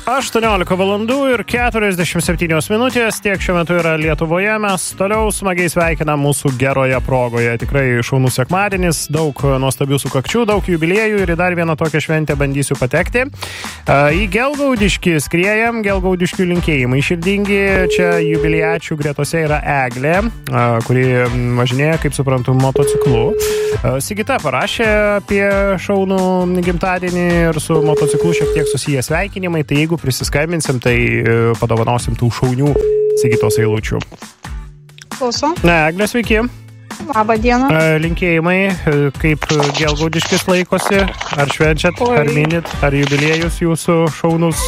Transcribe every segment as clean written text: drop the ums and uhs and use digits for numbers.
18 valandų ir 47 minutės, tiek šiuo metu yra Lietuvoje. Mes toliau smagiai sveikinam mūsų geroje progoje. Tikrai šaunus sekmadienis, daug nuostabių sukakčių, daug jubiliejų ir į dar vieną tokią šventę bandysiu patekti. Į Gelgaudiškį skriejam, Gelgaudiškių linkėjimai širdingi. Čia jubiliačių gretose yra Eglė, kuri važinėja, kaip suprantu, motociklu. Sigita parašė apie šaunų gimtadienį ir su motociklu šiek tiek susiję sveikinimai. Tai jeigu prisiskambinsim, tai padovanosim tų šaunių Sigitos eilučių. Klausom. Eglė, sveiki. Labą dieną. Linkėjimai, kaip Gelgaudiškis laikosi, ar švenčiat, ar minit, ar jubiliejus jūsų šaunus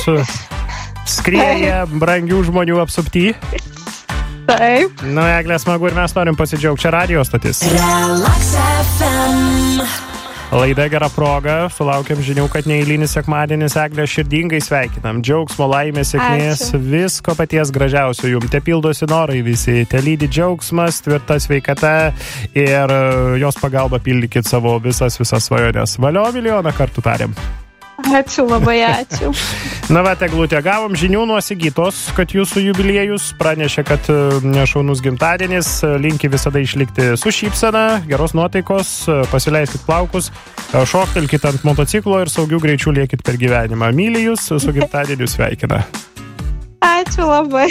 skrieja brangių žmonių apsupty? Taip. Eglė, smagu ir mes norim pasidžiaugti. Čia radio stotis. Relax FM. Laida gera proga, sulaukiam žinių, kad neeilinis sekmadienis. Eglė, širdingai sveikinam. Džiaugsmo, laimės, sėkmės, visko paties gražiausio jums. Te pildosi norai visi, te lydi džiaugsmas, tvirta sveikata ir jos pagalba pildykit savo visas svajonės. Valio, milijoną kartų tariam. Ačiū, labai ačiū. Eglutė, gavom žinių nuo Sigitos, kad jūsų jubiliejus pranešė, kad šaunus gimtadienis, linki visada išlikti su šypsena, geros nuotaikos, pasileiskit plaukus, šoktelkit ant motociklo ir saugių greičių liekit per gyvenimą. Myli jūs, su gimtadieniu sveikina. Ačiū labai.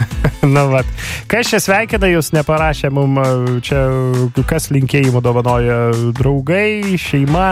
Kas čia sveikina, jūs neparašė mum, čia kas linkėjimų dovanoja, draugai, šeima?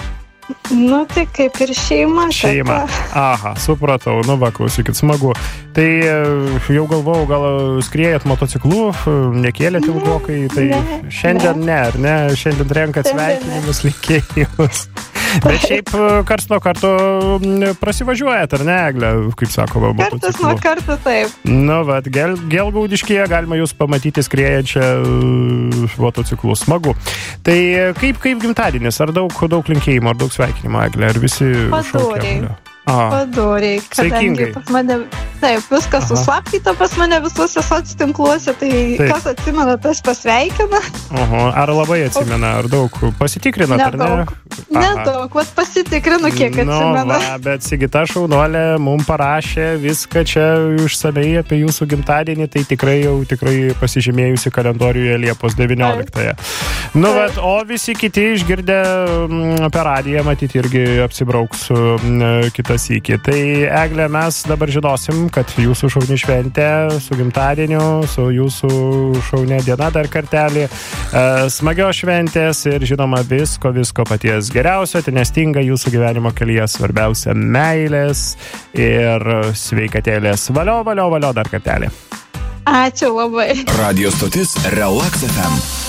Tai kaip ir šeima. Šeima. Aha, supratau. Klausykit, smagu. Tai jau galvojau, gal skriejat motociklu, nekėlėt ilgokai, tai šiandien ne, ar ne? Šiandien renkat sveikinimus, linkėjimus. Bet šiaip karts nuo karto prasivažiuojat, ar ne, Eglė, kaip sakoma, motociklu? Kartas nuo karto, taip. Gelgaudiškyje galima jūs pamatyti skriejančią motociklu. Smagu. Tai kaip gimtadienis? Ar daug linkėjimų, ar daug sveikinimų, Eglė? Ar visi šaukia? Padoriai, kadangi pas mane, taip, viskas suslapkyta pas mane visuose socitinkluose, tai kas atsimena, tas pasveikina. Ar labai atsimena, ar daug pasitikrinat, ar ne? Nedaug, pasitikrinu, kiek atsimena. Bet Sigita šaunuolė mums parašė viską čia išsamei apie jūsų gimtadienį, tai tikrai pasižymėjusi kalendoriuje Liepos 19-ąją. O visi kiti išgirdę per radiją, matyti irgi apsibrauks kitą sykį. Tai Eglė, mes dabar žinosim, kad jūsų šauni šventė su gimtadieniu, su jūsų šaunia diena dar kartelį. Smagios šventės ir žinoma visko paties geriausio, tai nestinga jūsų gyvenimo kelyje, svarbiausia meilės ir sveikatėlės. Valio dar kartelį. Ačiū labai. Radio stotis Relax FM.